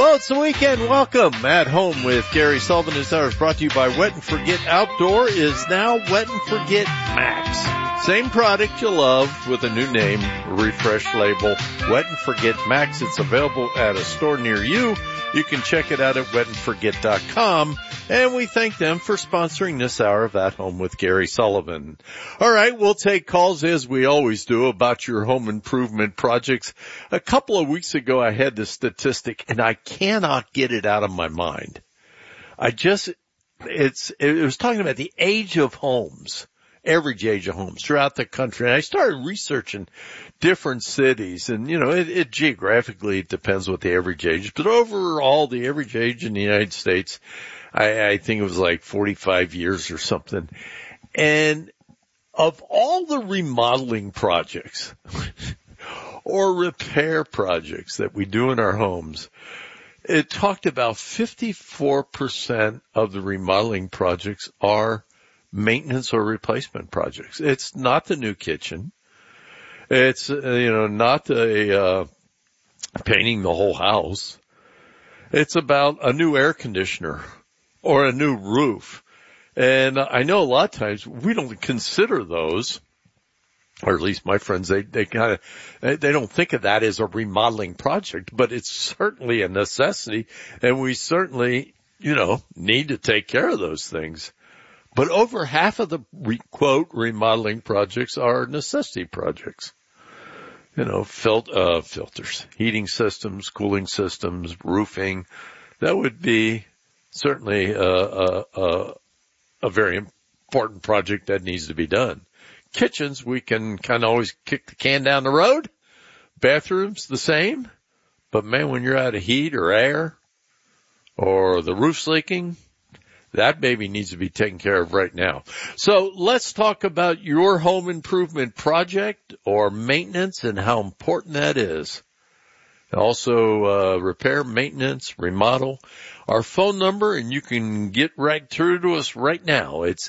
Well, it's the weekend. Welcome. At Home with Gary Sullivan. This hour is brought to you by Wet and Forget Outdoor is now Wet and Forget Max. Same product you love with a new name, refreshed label, Wet and Forget Max. It's available at a store near you. You can check it out at wetandforget.com. And we thank them for sponsoring this hour of At Home with Gary Sullivan. All right, we'll take calls as we always do about your home improvement projects. A couple of weeks ago, I had this statistic, and I cannot get it out of my mind. It was talking about the age of homes, average age of homes throughout the country. And I started researching different cities, and it geographically it depends what the average age is, but overall the average age in the United States, I think it was like 45 years or something. And of all the remodeling projects or repair projects that we do in our homes, it talked about 54% of the remodeling projects are maintenance or replacement projects. It's not the new kitchen. It's, not painting the whole house. It's about a new air conditioner or a new roof. And I know a lot of times we don't consider those, or at least my friends, they don't think of that as a remodeling project, but it's certainly a necessity. And we certainly, need to take care of those things. But over half of the quote remodeling projects are necessity projects. Filters, heating systems, cooling systems, roofing. That would be certainly a very important project that needs to be done. Kitchens, we can kind of always kick the can down the road. Bathrooms, the same. But man, when you're out of heat or air or the roof's leaking, that baby needs to be taken care of right now. So let's talk about your home improvement project or maintenance and how important that is. Also, repair, maintenance, remodel. Our phone number, and you can get right through to us right now. It's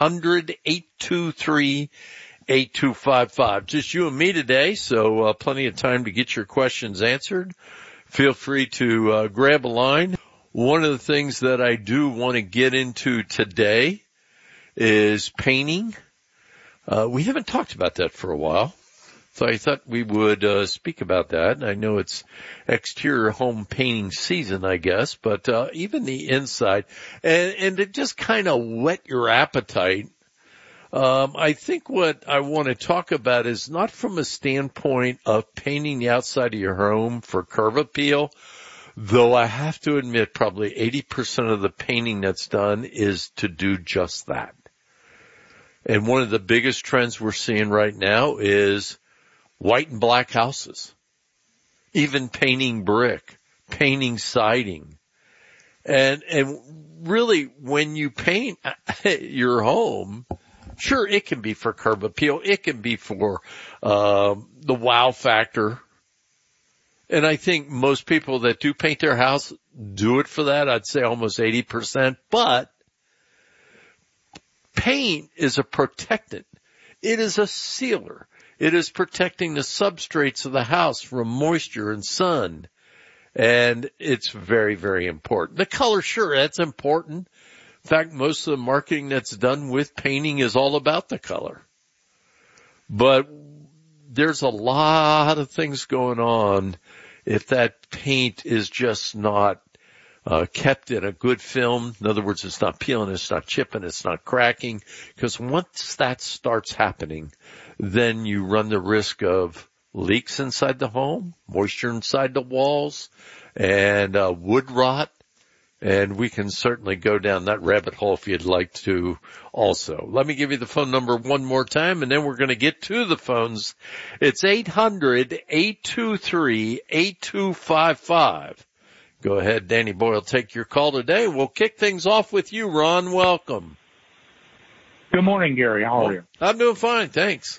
800-823-8255. Just you and me today, so plenty of time to get your questions answered. Feel free to grab a line. One of the things that I do want to get into today is painting. We haven't talked about that for a while, so I thought we would speak about that. I know it's exterior home painting season, I guess, but even the inside, and to just kind of whet your appetite, I think what I want to talk about is not from a standpoint of painting the outside of your home for curb appeal, though I have to admit probably 80% of the painting that's done is to do just that. And one of the biggest trends we're seeing right now is white and black houses, even painting brick, painting siding. And really when you paint your home, sure, it can be for curb appeal. It can be for the wow factor. And I think most people that do paint their house do it for that. I'd say almost 80%. But paint is a protectant. It is a sealer. It is protecting the substrates of the house from moisture and sun. And it's very, very important. The color, sure, that's important. In fact, most of the marketing that's done with painting is all about the color. But there's a lot of things going on if that paint is just not kept in a good film. In other words, it's not peeling, it's not chipping, it's not cracking. Because once that starts happening, then you run the risk of leaks inside the home, moisture inside the walls, and wood rot. And we can certainly go down that rabbit hole if you'd like to also. Let me give you the phone number one more time, and then we're going to get to the phones. It's 800-823-8255. Go ahead, Danny Boyle, take your call today. We'll kick things off with you, Ron. Welcome. Good morning, Gary. How are you? I'm doing fine, thanks.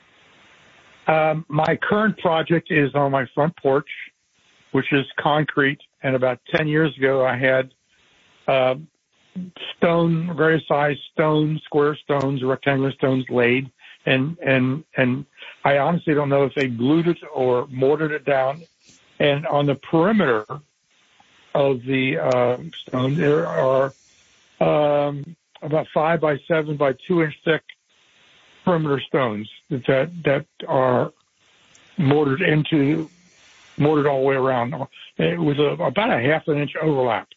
My current project is on my front porch, which is concrete. And about 10 years ago, I had various size stones, square stones, rectangular stones laid. And I honestly don't know if they glued it or mortared it down. And on the perimeter of the stone. There are about 5 by 7 by 2 inch thick perimeter stones that are mortared all the way around. It was about a half an inch overlap.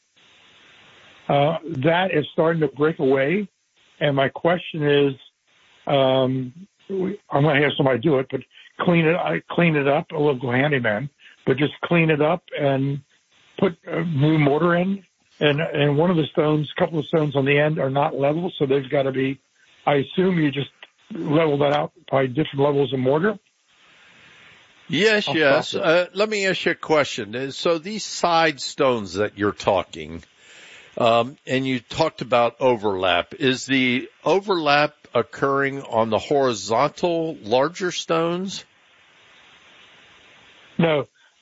That is starting to break away, and my question is, I'm going to have somebody do it, but clean it up. A little handyman, but just clean it up and put a new mortar in. And one of the stones, a couple of stones on the end are not level, so they've got to be. I assume you just level that out by different levels of mortar. Yes. Let me ask you a question. So these side stones that you're talking, and you talked about overlap. Is the overlap occurring on the horizontal larger stones? No.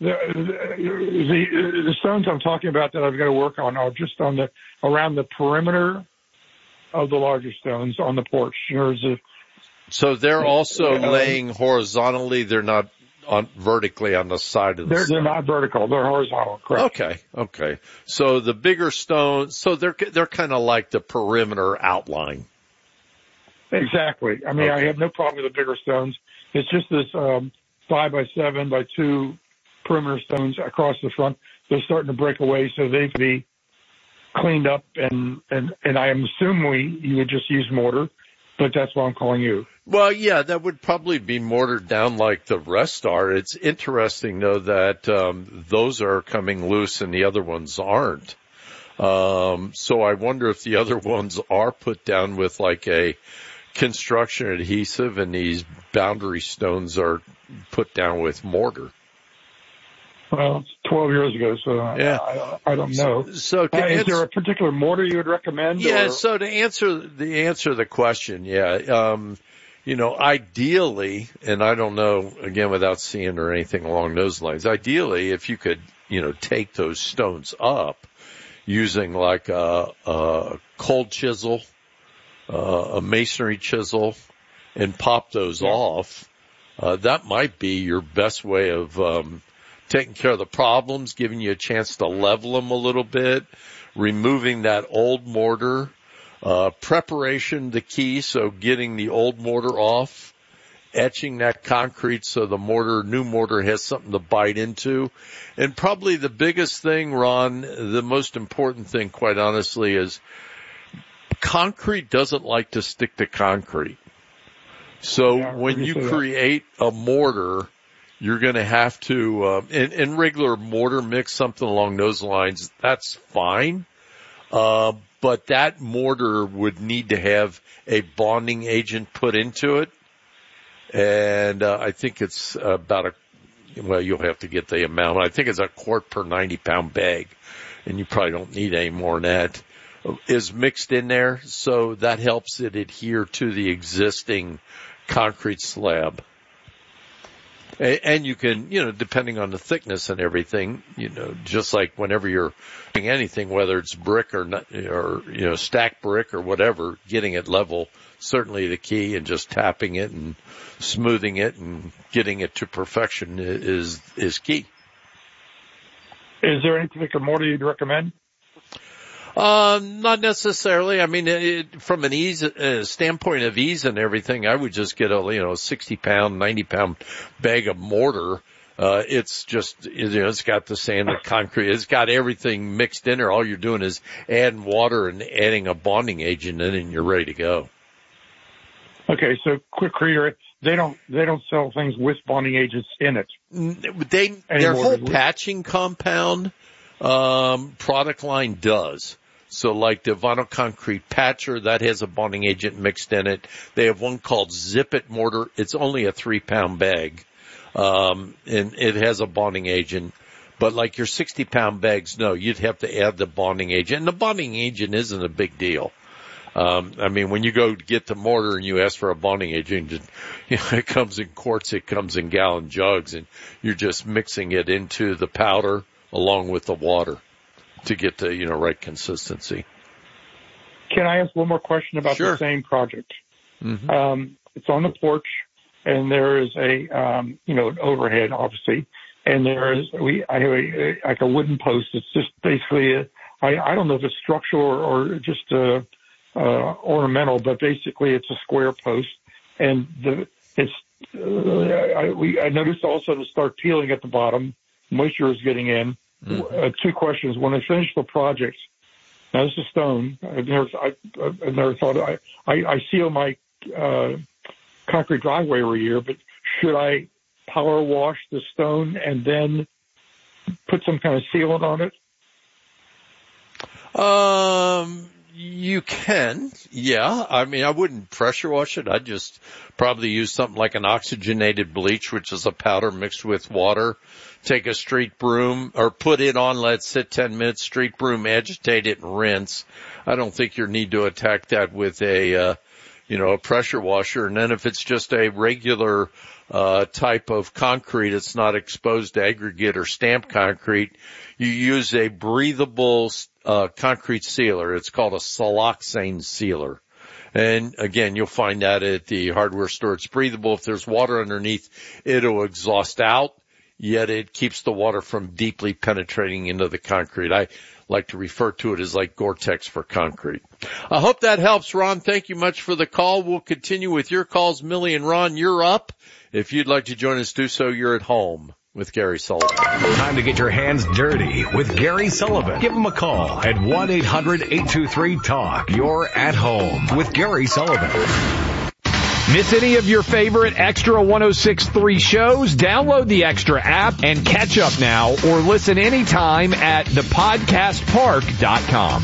The stones I'm talking about that I've got to work on are just around the perimeter of the larger stones on the porch. So they're also laying horizontally. They're not vertically on the side of the stone. They're not vertical. They're horizontal. Correct. Okay. So the bigger stones, so they're kind of like the perimeter outline. Exactly. I mean, I have no problem with the bigger stones. It's just this 5 by 7 by 2 perimeter stones across the front. They're starting to break away, so they can be cleaned up. And I am assuming you would just use mortar, but that's why I'm calling you. Well, yeah, that would probably be mortared down like the rest are. It's interesting, though, that those are coming loose and the other ones aren't. So I wonder if the other ones are put down with like a construction adhesive and these boundary stones are put down with mortar. Well, it's 12 years ago, so yeah. I don't know. So is there a particular mortar you would recommend? Yeah, so to answer the question, ideally, and I don't know, again, without seeing or anything along those lines, ideally, if you could, take those stones up using like a cold chisel, a masonry chisel, and pop those off, that might be your best way of taking care of the problems, giving you a chance to level them a little bit, removing that old mortar, preparation the key, so getting the old mortar off, etching that concrete so the new mortar has something to bite into. And probably the biggest thing, Ron, the most important thing, quite honestly, is concrete doesn't like to stick to concrete. So when you create a mortar, you're going to have to, in regular mortar mix, something along those lines, that's fine. But that mortar would need to have a bonding agent put into it. And, I think it's about you'll have to get the amount. I think it's a quart per 90-pound bag. And you probably don't need any more than that. Is mixed in there. So that helps it adhere to the existing concrete slab. And you can, depending on the thickness and everything, just like whenever you're doing anything, whether it's brick or not, or, stacked brick or whatever, getting it level, certainly the key, and just tapping it and smoothing it and getting it to perfection is key. Is there any particular mortar you'd recommend? Not necessarily. I mean, from an standpoint of ease and everything, I would just get a 60-pound, 90-pound bag of mortar. It's just, it's got the sand, the concrete, it's got everything mixed in there. All you're doing is adding water and adding a bonding agent in, and you're ready to go. Okay, so quick reader, they don't sell things with bonding agents in it. Their whole patching compound product line does. So like the vinyl concrete patcher, that has a bonding agent mixed in it. They have one called Zip It mortar. It's only a 3-pound bag. And it has a bonding agent. But like your 60-pound bags, no, you'd have to add the bonding agent. And the bonding agent isn't a big deal. I mean, when you go get the mortar and you ask for a bonding agent, it comes in quarts, it comes in gallon jugs, and you're just mixing it into the powder along with the water to get the, right consistency. Can I ask one more question about Sure. the same project? Mm-hmm. It's on the porch, and there is an overhead, obviously, and I have like a wooden post. It's just basically I don't know if it's structural or just ornamental, but basically it's a square post, and I noticed also to start peeling at the bottom. Moisture is getting in. Mm-hmm. Two questions. When I finish the project, now this is stone. I've never thought. I seal my concrete driveway every year, but should I power wash the stone and then put some kind of sealant on it? You can, yeah. I mean, I wouldn't pressure wash it. I'd just probably use something like an oxygenated bleach, which is a powder mixed with water. Take a street broom or put it on, let it sit 10 minutes, street broom, agitate it and rinse. I don't think you need to attack that with a pressure washer. And then if it's just a regular type of concrete, it's not exposed to aggregate or stamped concrete, you use a breathable concrete sealer. It's called a siloxane sealer. And again, you'll find that at the hardware store. It's breathable. If there's water underneath, it'll exhaust out, yet it keeps the water from deeply penetrating into the concrete. I like to refer to it as like Gore-Tex for concrete. I hope that helps, Ron. Thank you much for the call. We'll continue with your calls. Millie and Ron, you're up. If you'd like to join us, do so. You're at home with Gary Sullivan. Time to get your hands dirty with Gary Sullivan. Give him a call at 1-800-823-TALK. You're at home with Gary Sullivan. Miss any of your favorite Extra 106.3 shows? Download the Extra app and catch up now or listen anytime at thepodcastpark.com.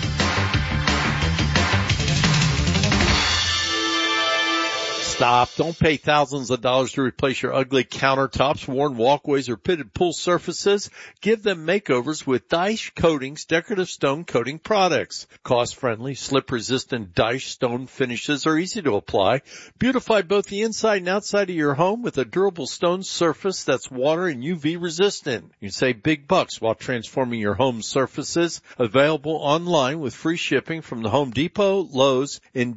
Stop. Don't pay thousands of dollars to replace your ugly countertops, worn walkways, or pitted pool surfaces. Give them makeovers with Dyche Coatings decorative stone coating products. Cost-friendly, slip-resistant Dyche stone finishes are easy to apply. Beautify both the inside and outside of your home with a durable stone surface that's water and UV resistant. You can save big bucks while transforming your home surfaces. Available online with free shipping from the Home Depot, Lowe's, and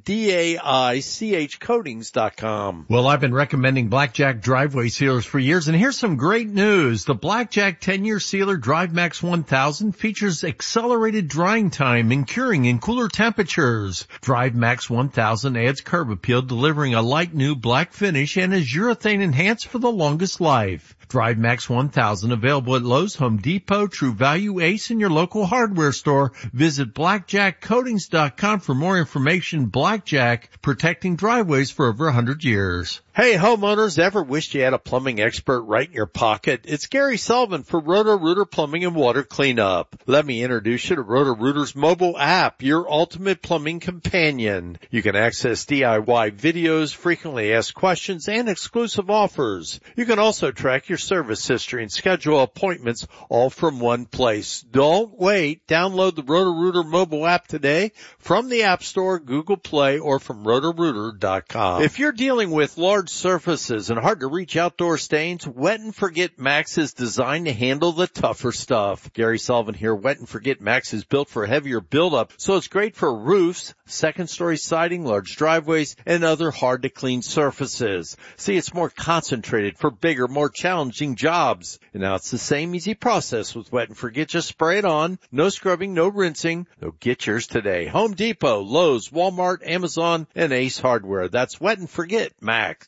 DAICHcoatings.com. Well, I've been recommending Blackjack driveway sealers for years, and here's some great news. The Blackjack 10-year sealer DriveMax 1000 features accelerated drying time and curing in cooler temperatures. DriveMax 1000 adds curb appeal, delivering a light new black finish and is urethane enhanced for the longest life. DriveMax 1000 available at Lowe's, Home Depot, True Value, Ace, and your local hardware store. Visit blackjackcoatings.com for more information. Blackjack, protecting driveways for over 100 years. Hey, homeowners, ever wished you had a plumbing expert right in your pocket? It's Gary Sullivan for Roto-Rooter Plumbing and Water Cleanup. Let me introduce you to Roto-Rooter's mobile app, your ultimate plumbing companion. You can access DIY videos, frequently asked questions, and exclusive offers. You can also track your service history and schedule appointments all from one place. Don't wait. Download the Roto-Rooter mobile app today from the App Store, Google Play, or from rotorooter.com. If you're dealing with large surfaces and hard to reach outdoor stains, Wet and Forget Max is designed to handle the tougher stuff. Gary Sullivan here. Wet and Forget Max is built for heavier buildup, so it's great for roofs, second-story siding, large driveways, and other hard-to-clean surfaces. See, it's more concentrated for bigger, more challenging jobs. And now it's the same easy process with Wet and Forget. Just spray it on. No scrubbing, no rinsing. So get yours today. Home Depot, Lowe's, Walmart, Amazon, and Ace Hardware. That's Wet and Forget Max.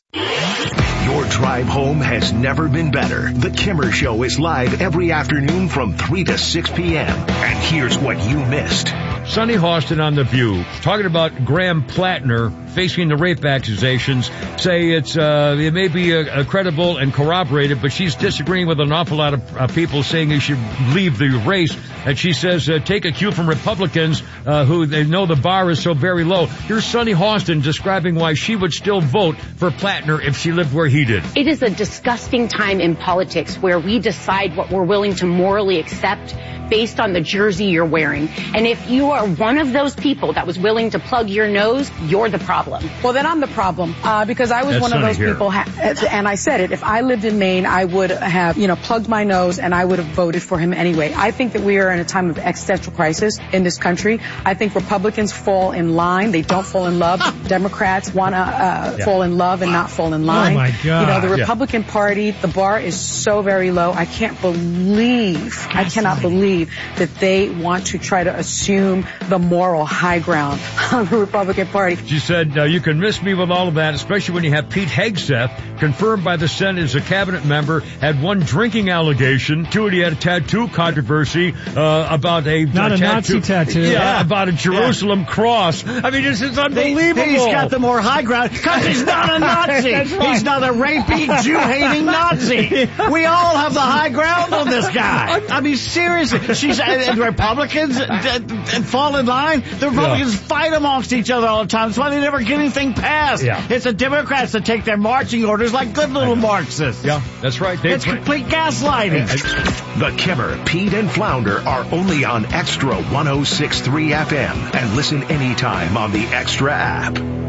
Your drive home has never been better. The Kimmer Show is live every afternoon from 3 to 6 p.m. And here's what you missed. Sunny Hostin on The View, talking about Graham Plattner facing the rape accusations, say it may be credible and corroborated, but she's disagreeing with an awful lot of people saying he should leave the race. And she says, take a cue from Republicans who they know the bar is so very low. Here's Sunny Hostin describing why she would still vote for Plattner if she lived where he did. It is a disgusting time in politics where we decide what we're willing to morally accept based on the jersey you're wearing. And if you are one of those people that was willing to plug your nose, you're the problem. problem. Well, then I'm the problem, because I was That's one of those here. people, and I said it, if I lived in Maine, I would have, plugged my nose and I would have voted for him anyway. I think that we are in a time of existential crisis in this country. I think Republicans fall in line. They don't fall in love. Democrats want to fall in love and not fall in line. Oh, my God. The Republican Party, the bar is so very low. I cannot believe that they want to try to assume the moral high ground on the Republican Party. She said, you can miss me with all of that, especially when you have Pete Hegseth, confirmed by the Senate as a cabinet member, had one drinking allegation. Two, he had a tattoo controversy about a Nazi tattoo. Yeah, about a Jerusalem cross. I mean, this is unbelievable. He's got the more high ground because he's not a Nazi. That's right. He's not a rapey, Jew-hating Nazi. We all have the high ground on this guy. I mean, seriously. And Republicans fall in line. The Republicans fight amongst each other all the time. That's why they never get anything passed. Yeah. It's the Democrats that take their marching orders like good little Marxists. Yeah, that's right. It's complete gaslighting. The Kimmer, Pete, and Flounder are only on Extra 106.3 FM and listen anytime on the Extra app.